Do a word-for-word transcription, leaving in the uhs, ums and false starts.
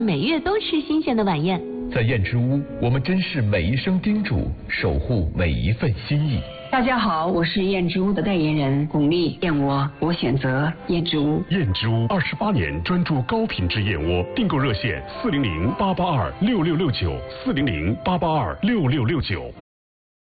每月都吃新鲜的晚宴。 在燕之屋，我们珍视每一声叮嘱，守护每一份心意。 大家好，我是燕之屋的代言人巩俐，燕窝我选择燕之屋。 燕之屋二十八年专注高品质燕窝，订购热线四零零八八二六六六九四零零八八二六六六九。